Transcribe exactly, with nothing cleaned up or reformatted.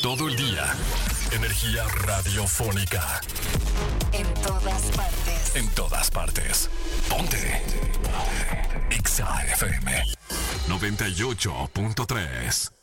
todo el día. Energía radiofónica. En todas partes. En todas partes. Ponte. Exa F M noventa y ocho punto tres.